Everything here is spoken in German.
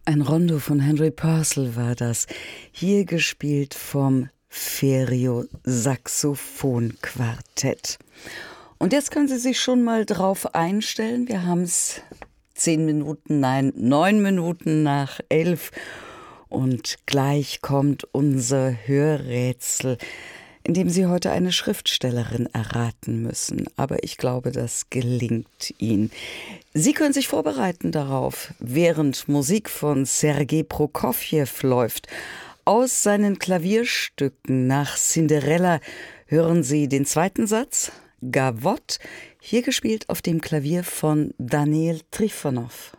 Ein Rondo von Henry Purcell war das, hier gespielt vom Ferio Saxophonquartett. Und jetzt können Sie sich schon mal drauf einstellen, wir haben es 9 Minuten nach 11 und gleich kommt unser Hörrätsel, in dem Sie heute eine Schriftstellerin erraten müssen. Aber ich glaube, das gelingt Ihnen. Sie können sich vorbereiten darauf, während Musik von Sergei Prokofjew läuft. Aus seinen Klavierstücken nach Cinderella hören Sie den zweiten Satz, Gavotte, hier gespielt auf dem Klavier von Daniil Trifonov.